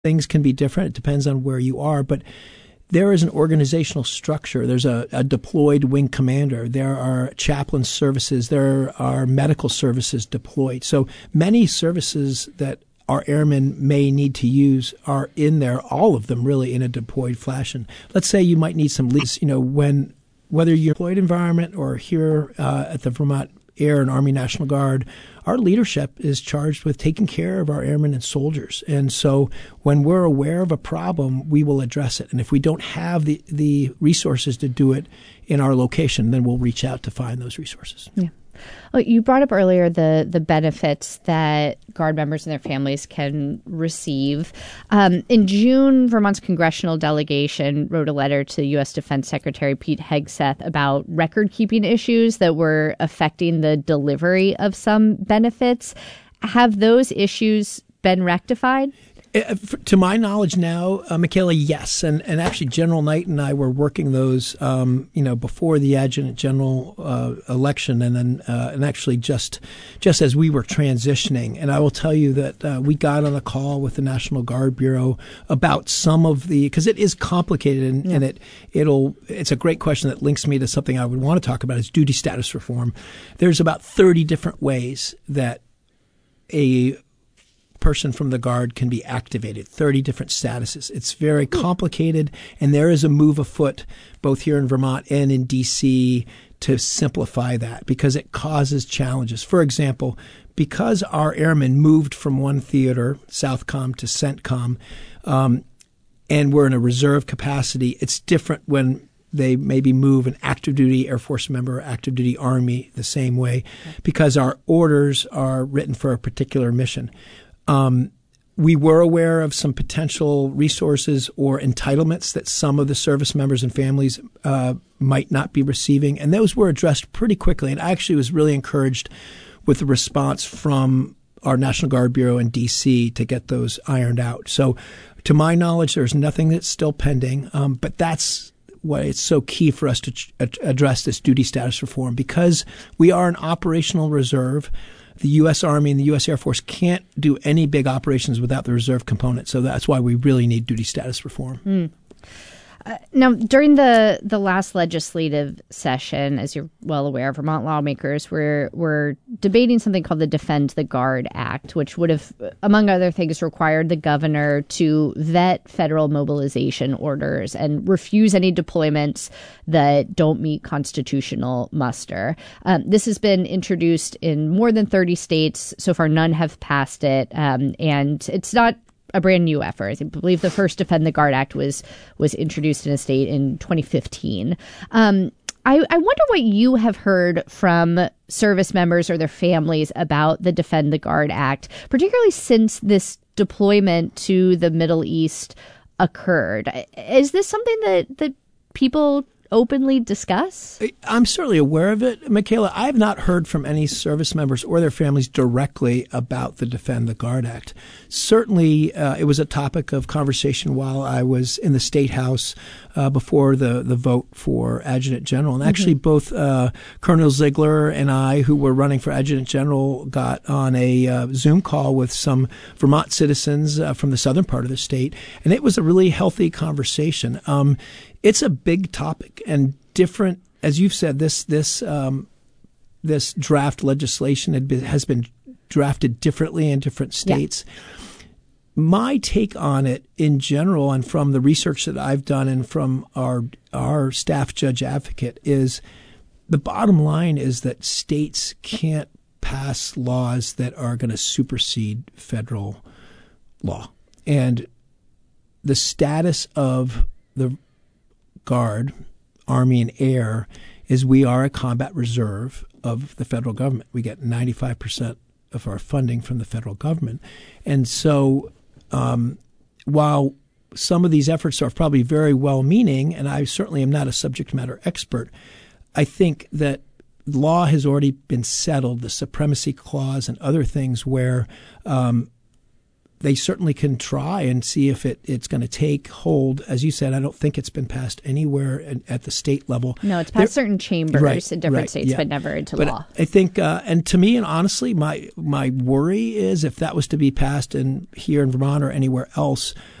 things can be different. It depends on where you are, but there is an organizational structure. There's a deployed wing commander. There are chaplain services. There are medical services deployed. So many services that our airmen may need to use are in there, all of them really in a deployed fashion. Let's say you might need some leads, whether you're in a deployed environment or here at the Vermont Air and Army National Guard, our leadership is charged with taking care of our airmen and soldiers. And so when we're aware of a problem, we will address it. And if we don't have the resources to do it in our location, then we'll reach out to find those resources. Yeah. Well, you brought up earlier the benefits that Guard members and their families can receive. In June, Vermont's congressional delegation wrote a letter to U.S. Defense Secretary Pete Hegseth about record-keeping issues that were affecting the delivery of some benefits. Have those issues been rectified? To my knowledge now, Michaela, yes. And actually, General Knight and I were working those, before the Adjutant General election, and then and actually just as we were transitioning. And I will tell you that we got on a call with the National Guard Bureau about some of because it is complicated, and it's a great question that links me to something I would want to talk about is duty status reform. There's about 30 different ways that a person from the Guard can be activated, 30 different statuses. It's very complicated, and there is a move afoot both here in Vermont and in D.C. to simplify that because it causes challenges. For example, because our airmen moved from one theater, Southcom, to CENTCOM, and we're in a reserve capacity, it's different when they maybe move an active duty Air Force member or active duty Army the same way because our orders are written for a particular mission. We were aware of some potential resources or entitlements that some of the service members and families might not be receiving, and those were addressed pretty quickly. And I actually was really encouraged with the response from our National Guard Bureau in D.C. to get those ironed out. So to my knowledge, there's nothing that's still pending, but that's why it's so key for us to address this duty status reform. Because we are an operational reserve, the U.S. Army and the U.S. Air Force can't do any big operations without the reserve component. So that's why we really need duty status reform. Now, during the last legislative session, as you're well aware, Vermont lawmakers were debating something called the Defend the Guard Act, which would have, among other things, required the governor to vet federal mobilization orders and refuse any deployments that don't meet constitutional muster. This has been introduced in more than 30 states. So far, none have passed it. And it's not a brand new effort. I believe the first Defend the Guard Act was introduced in a state in 2015. I wonder what you have heard from service members or their families about the Defend the Guard Act, particularly since this deployment to the Middle East occurred. Is this something that people openly discuss? I'm certainly aware of it, Michaela. I have not heard from any service members or their families directly about the Defend the Guard Act. Certainly, it was a topic of conversation while I was in the State House before the vote for Adjutant General. And actually, both Colonel Ziegler and I, who were running for Adjutant General, got on a Zoom call with some Vermont citizens from the southern part of the state. And it was a really healthy conversation. It's a big topic and different, as you've said. This draft legislation has been drafted differently in different states. Yeah. My take on it in general, and from the research that I've done, and from our staff judge advocate, is the bottom line is that states can't pass laws that are going to supersede federal law, and the status of the Guard, Army, and Air is we are a combat reserve of the federal government. We get 95% of our funding from the federal government. And so while some of these efforts are probably very well-meaning, and I certainly am not a subject matter expert, I think that law has already been settled, the Supremacy Clause and other things where they certainly can try and see if it's going to take hold. As you said, I don't think it's been passed anywhere at the state level. No, it's passed certain chambers in different states, but never into law. I think, and to me, and honestly, my worry is if that was to be passed here in Vermont or anywhere else,